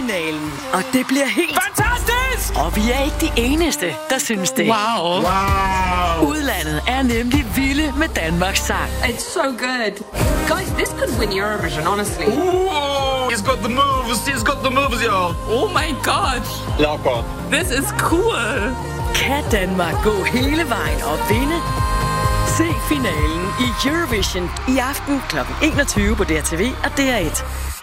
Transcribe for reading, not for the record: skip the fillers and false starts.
finalen, og det bliver helt fantastisk! Og vi er ikke de eneste, der synes det. Wow. Udlandet er nemlig vilde med Danmarks sang. It's so good. Guys, this could win Eurovision, honestly. Ooh, he's got the moves, y'all. Oh my god. Locker. This is cool. Kan Danmark gå hele vejen og vinde? Se finalen i Eurovision i aften kl. 21 på DRTV og DR1.